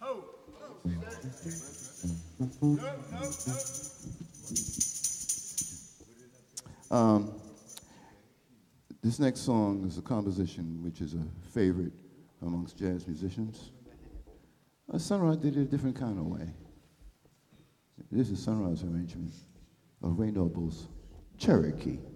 Um, this next song is a composition which is a favorite amongst jazz musicians. Sunrise did it a different kind of way. This is Sunrise arrangement of Ray Noble's Cherokee.